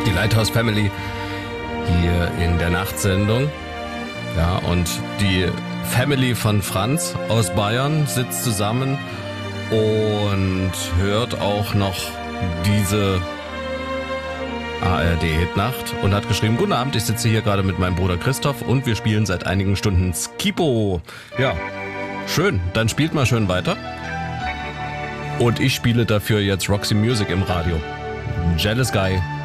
Die Lighthouse Family hier in der Nachtsendung. Ja, und die Family von Franz aus Bayern sitzt zusammen und hört auch noch diese ARD-Hitnacht und hat geschrieben: Guten Abend, ich sitze hier gerade mit meinem Bruder Christoph und wir spielen seit einigen Stunden Skipo. Ja, schön, dann spielt mal schön weiter. Und ich spiele dafür jetzt Roxy Music im Radio. Jealous Guy